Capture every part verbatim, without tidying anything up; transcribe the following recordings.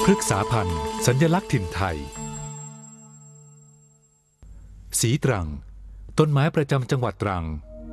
พฤกษาพันธุ์สัญลักษณ์ถิ่นไทยสีตรังต้นไม้ประจำจังหวัดตรัง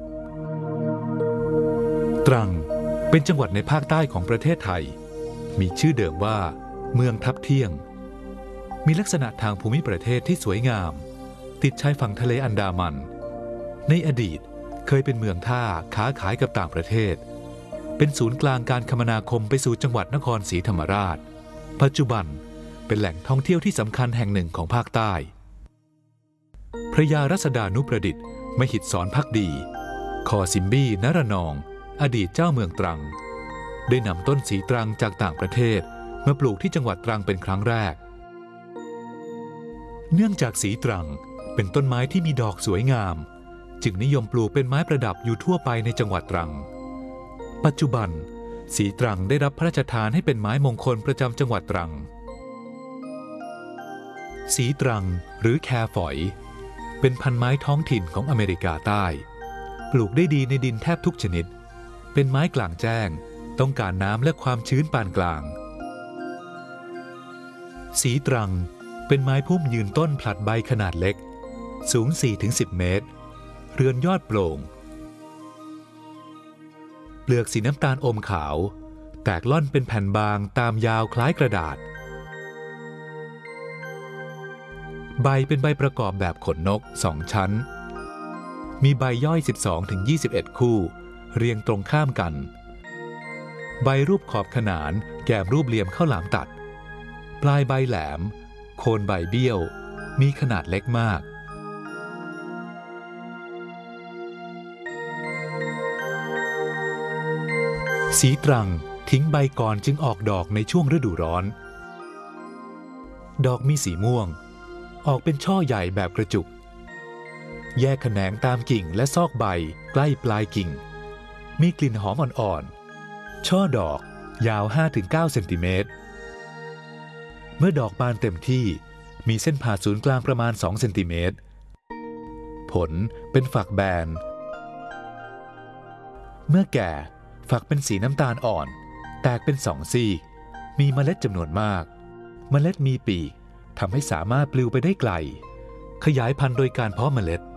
ตรังเป็นจังหวัดในภาคใต้ของประเทศไทยมีชื่อเดิมว่าเมืองทับเที่ยงมีลักษณะทางภูมิประเทศที่สวยงามติดชายฝั่งทะเลอันดามันในอดีตเคยเป็นเมืองท่าค้าขายกับต่างประเทศเป็นศูนย์กลางการคมนาคมไปสู่จังหวัดนครศรีธรรมราชปัจจุบันเป็นแหล่งท่องเที่ยวที่สำคัญแห่งหนึ่งของภาคใต้พระยารัศดานุประดิษฐ์มหิดสอนภักดีคอซิมบี้นรนองอดีตเจ้าเมืองตรังได้นำต้นสีตรังจากต่างประเทศมาปลูกที่จังหวัดตรังเป็นครั้งแรกเนื่องจากสีตรังเป็นต้นไม้ที่มีดอกสวยงามจึงนิยมปลูกเป็นไม้ประดับอยู่ทั่วไปในจังหวัดตรังปัจจุบันสีตรังได้รับพระราชทานให้เป็นไม้มงคลประจำจังหวัดตรังสีตรังหรือแคฝอยเป็นพันธุ์ไม้ท้องถิ่นของอเมริกาใต้ปลูกได้ดีในดินแทบทุกชนิดเป็นไม้กลางแจ้งต้องการน้ำและความชื้นปานกลางสีตรังเป็นไม้พุ่มยืนต้นผลัดใบขนาดเล็กสูง สี่ถึงสิบ เมตรเรือนยอดโปร่งเปลือกสีน้ำตาลอมขาวแตกล่อนเป็นแผ่นบางตามยาวคล้ายกระดาษใบเป็นใบประกอบแบบขนนกสองชั้นมีใบย่อย สิบสองถึงยี่สิบเอ็ด คู่เรียงตรงข้ามกันใบรูปขอบขนานแก้มรูปเหลี่ยมข้าวหลามตัดปลายใบแหลมโคนใบเบี้ยวมีขนาดเล็กมากสีตรังทิ้งใบก่อนจึงออกดอกในช่วงฤดูร้อนดอกมีสีม่วงออกเป็นช่อใหญ่แบบกระจุกแยกแขนงตามกิ่งและซอกใบใกล้ปลายกิ่งมีกลิ่นหอมอ่อนๆช่อดอกยาว ห้าถึงเก้า เซนติเมตรเมื่อดอกบานเต็มที่มีเส้นผ่าศูนย์กลางประมาณสองเซนติเมตรผลเป็นฝักแบนเมื่อแก่ฝักเป็นสีน้ำตาลอ่อนแตกเป็นสองซีกมีเมล็ดจำนวนมากเมล็ดมีปีกทำให้สามารถปลิวไปได้ไกลขยายพันธุ์โดยการเพาะเมล็ด